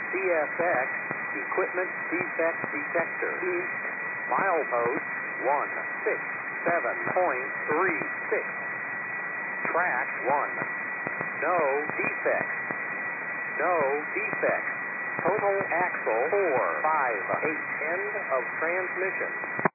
CSX, equipment defect detector. East, milepost 167.36. Track 1. No defects. No defects. Total axle 4, 5, 8. End of transmission.